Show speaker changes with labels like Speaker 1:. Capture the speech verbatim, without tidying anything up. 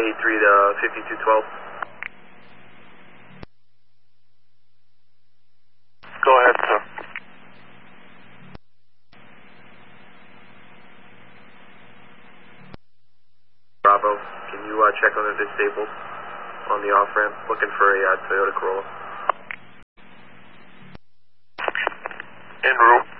Speaker 1: eighty-three to fifty-two twelve.
Speaker 2: Go ahead, sir.
Speaker 1: Bravo, can you uh, check on the disabled on the off-ramp? Looking for a uh, Toyota Corolla.
Speaker 2: En route.